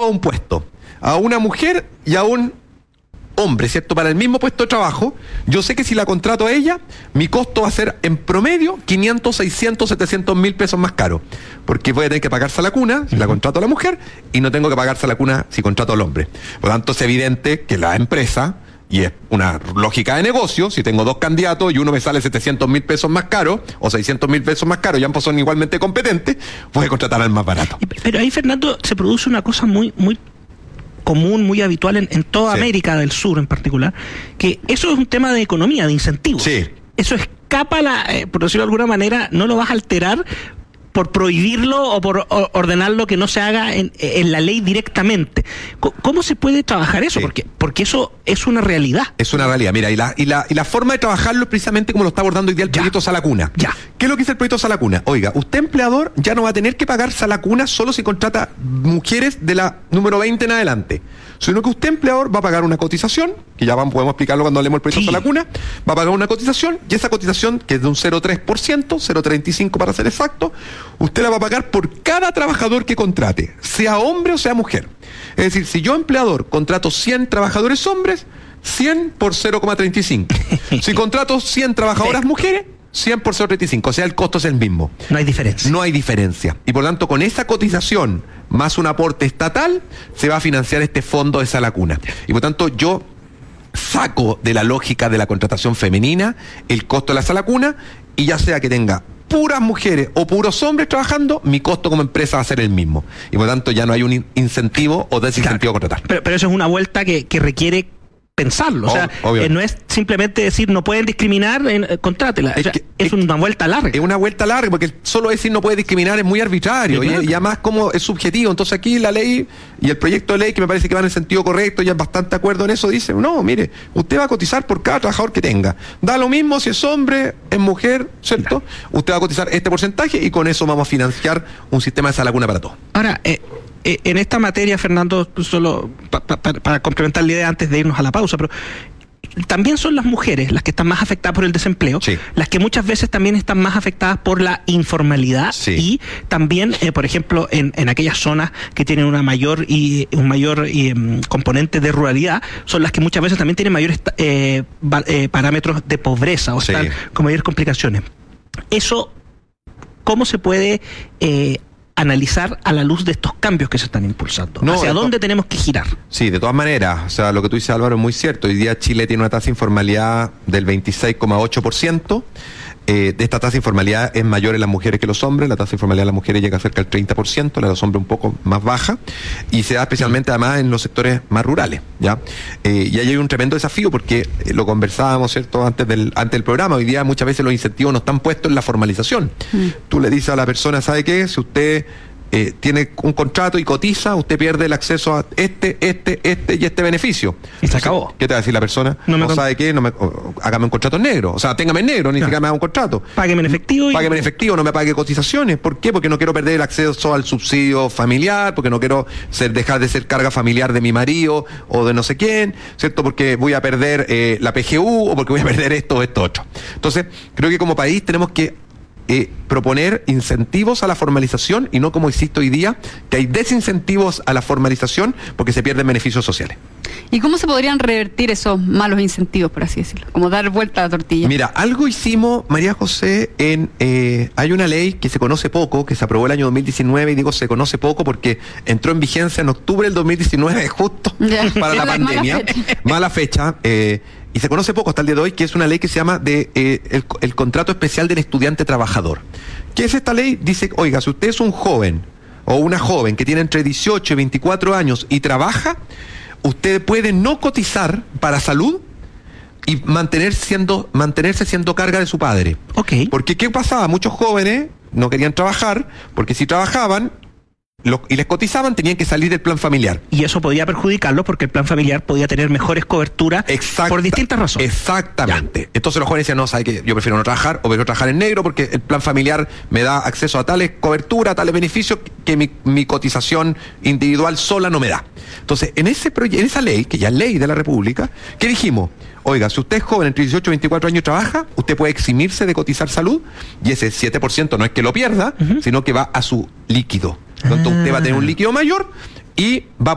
a un puesto, a una mujer y a un hombre, ¿cierto? Para el mismo puesto de trabajo, yo sé que si la contrato a ella, mi costo va a ser en promedio 500, 600, 700 mil pesos más caro, porque voy a tener que pagarse a la cuna si la contrato a la mujer y no tengo que pagarse a la cuna si contrato al hombre. Por lo tanto, es evidente que la empresa, y es una lógica de negocio, si tengo dos candidatos y uno me sale 700 mil pesos más caro o 600 mil pesos más caro y ambos son igualmente competentes, voy a contratar al más barato. Pero ahí, Fernando, se produce una cosa muy común, muy habitual en toda América del Sur en particular, que eso es un tema de economía, de incentivos. Sí. Eso escapa, por decirlo de alguna manera, no lo vas a alterar por prohibirlo o por ordenarlo que no se haga en la ley directamente. ¿Cómo se puede trabajar eso? Sí. Porque eso es una realidad. Es una realidad. Mira, y la forma de trabajarlo es precisamente como lo está abordando hoy día el proyecto Salacuna. Ya. ¿Qué es lo que dice el proyecto Salacuna? Oiga, usted empleador ya no va a tener que pagar Salacuna solo si contrata mujeres de la número 20 en adelante, sino que usted empleador va a pagar una cotización, que ya podemos explicarlo cuando hablemos del proyecto Salacuna, va a pagar una cotización, y esa cotización, que es de un 0,3%, 0,35% para ser exacto, usted la va a pagar por cada trabajador que contrate, sea hombre o sea mujer. Es decir, si yo empleador contrato 100 trabajadores hombres, 100 por 0,35. Si contrato 100 trabajadoras mujeres, 100 por 0,35, o sea, el costo es el mismo. No hay diferencia. No hay diferencia. Y por lo tanto, con esa cotización más un aporte estatal, se va a financiar este fondo de Salacuna. Y por lo tanto, yo saco de la lógica de la contratación femenina el costo de la Salacuna, y ya sea que tenga puras mujeres o puros hombres trabajando, mi costo como empresa va a ser el mismo. Y por lo tanto, ya no hay un incentivo o desincentivo a contratar. Pero eso es una vuelta que requiere pensarlo, o sea, no es simplemente decir no pueden discriminar, contrátela, es una vuelta larga. Es una vuelta larga, porque solo decir no puede discriminar es muy arbitrario, y además como es subjetivo. Entonces aquí la ley y el proyecto de ley, que me parece que va en el sentido correcto, ya es bastante de acuerdo en eso, dice, no, mire, usted va a cotizar por cada trabajador que tenga, da lo mismo si es hombre, es mujer, ¿cierto? Usted va a cotizar este porcentaje y con eso vamos a financiar un sistema de Salacuna para todos. Ahora, en esta materia, Fernando, solo para complementar la idea antes de irnos a la pausa, pero también son las mujeres las que están más afectadas por el desempleo, las que muchas veces también están más afectadas por la informalidad, y también, por ejemplo, en aquellas zonas que tienen un mayor componente de ruralidad, son las que muchas veces también tienen mayores parámetros de pobreza, o están con mayores complicaciones. Eso, ¿cómo se puede analizar a la luz de estos cambios que se están impulsando? ¿Hacia dónde tenemos que girar? Sí, de todas maneras, o sea, lo que tú dices, Álvaro, es muy cierto. Hoy día Chile tiene una tasa de informalidad del 26,8%. Esta tasa de informalidad es mayor en las mujeres que los hombres. La tasa de informalidad de las mujeres llega a cerca del 30%, la de los hombres un poco más baja, y se da especialmente además en los sectores más rurales, ¿ya? Y ahí hay un tremendo desafío, porque lo conversábamos, ¿cierto?, antes del programa. Hoy día muchas veces los incentivos no están puestos en la formalización. Tú le dices a la persona, ¿sabe qué? Si usted tiene un contrato y cotiza, usted pierde el acceso a este y este beneficio. Y se acabó. ¿Qué te va a decir la persona? No sabe qué, hágame un contrato en negro. O sea, téngame en negro, ni siquiera me haga un contrato. Págueme en efectivo. Págueme en efectivo, no me pague cotizaciones. ¿Por qué? Porque no quiero perder el acceso al subsidio familiar, porque no quiero dejar de ser carga familiar de mi marido o de no sé quién, ¿cierto? Porque voy a perder la PGU, o porque voy a perder esto o esto otro. Entonces, creo que como país tenemos que proponer incentivos a la formalización, y no, como existe hoy día, que hay desincentivos a la formalización porque se pierden beneficios sociales. ¿Y cómo se podrían revertir esos malos incentivos, por así decirlo? Como dar vuelta a la tortilla. Mira, algo hicimos, María José, hay una ley que se conoce poco, que se aprobó el año 2019, y digo se conoce poco porque entró en vigencia en octubre del 2019, justo para la pandemia. Mala fecha. Y se conoce poco hasta el día de hoy, que es una ley que se llama el contrato especial del estudiante trabajador. ¿Qué es esta ley? Dice, oiga, si usted es un joven o una joven que tiene entre 18 y 24 años y trabaja, usted puede no cotizar para salud y mantenerse siendo carga de su padre. Porque ¿qué pasaba? Muchos jóvenes no querían trabajar, porque si trabajaban y les cotizaban, tenían que salir del plan familiar. Y eso podía perjudicarlos, porque el plan familiar podía tener mejores coberturas por distintas razones. Exactamente. Ya. Entonces los jóvenes decían, no, ¿sabe qué? Yo prefiero no trabajar, o prefiero trabajar en negro, porque el plan familiar me da acceso a tales coberturas, a tales beneficios que mi cotización individual sola no me da. Entonces, en esa ley, que ya es ley de la República, ¿qué dijimos? Oiga, si usted es joven, entre 18 y 24 años, trabaja, usted puede eximirse de cotizar salud, y ese 7% no es que lo pierda, sino que va a su líquido. Entonces usted va a tener un líquido mayor y va a